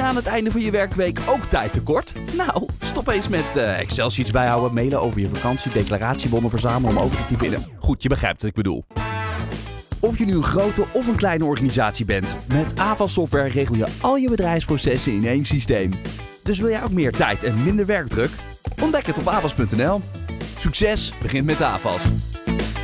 aan het einde van je werkweek ook tijd tekort? Nou, stop eens met Excel-sheets bijhouden, mailen over je vakantie, declaratiebonnen verzamelen om over te typen. Goed, je begrijpt wat ik bedoel. Of je nu een grote of een kleine organisatie bent, met Avas Software regel je al je bedrijfsprocessen in één systeem. Dus wil jij ook meer tijd en minder werkdruk? Ontdek het op avas.nl. Succes begint met Avas.